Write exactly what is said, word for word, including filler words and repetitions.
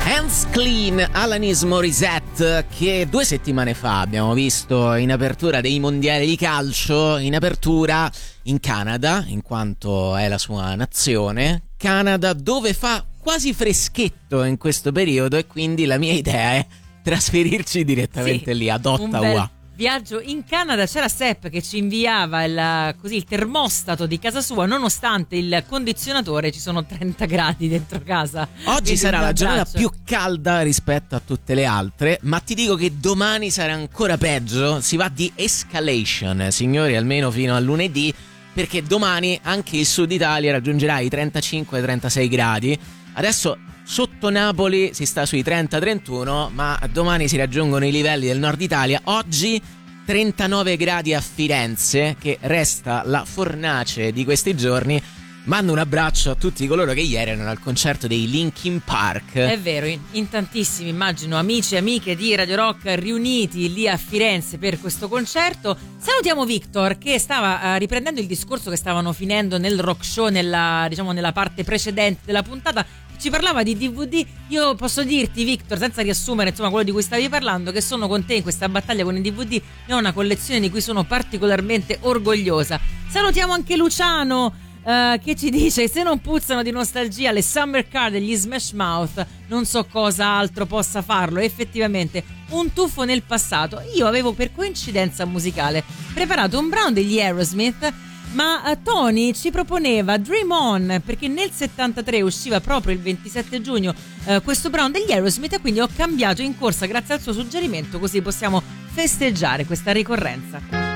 Hands Clean, Alanis Morissette, che due settimane fa abbiamo visto in apertura dei mondiali di calcio, in apertura in Canada, in quanto è la sua nazione, Canada, dove fa quasi freschetto in questo periodo, e quindi la mia idea è trasferirci direttamente sì, lì ad Ottawa. Viaggio in Canada. C'era Sepp che ci inviava il, così, il termostato di casa sua, nonostante il condizionatore ci sono trenta gradi dentro casa. Oggi sarà la giornata più calda rispetto a tutte le altre, ma ti dico che domani sarà ancora peggio. Si va di escalation, signori, almeno fino a lunedì, perché domani anche il sud Italia raggiungerà i trentacinque trentasei gradi. Adesso sotto Napoli si sta sui trenta trentuno, ma domani si raggiungono i livelli del nord Italia. Oggi trentanove gradi a Firenze, che resta la fornace di questi giorni. Mando un abbraccio a tutti coloro che ieri erano al concerto dei Linkin Park. È vero, in, in tantissimi, immagino, amici e amiche di Radio Rock riuniti lì a Firenze per questo concerto. Salutiamo Victor, che stava uh, riprendendo il discorso che stavano finendo nel rock show, nella, diciamo, nella parte precedente della puntata. Ci parlava di D V D. Io posso dirti, Victor, senza riassumere insomma quello di cui stavi parlando, che sono con te in questa battaglia con i D V D. Ne ho una collezione di cui sono particolarmente orgogliosa. Salutiamo anche Luciano, uh, che ci dice: se non puzzano di nostalgia le Summer Car degli Smash Mouth, non so cosa altro possa farlo. Effettivamente un tuffo nel passato. Io avevo, per coincidenza musicale, preparato un brano degli Aerosmith, ma uh, Tony ci proponeva Dream On, perché nel settantatré usciva proprio il ventisette giugno uh, questo brano degli Aerosmith, e quindi ho cambiato in corsa grazie al suo suggerimento, così possiamo festeggiare questa ricorrenza.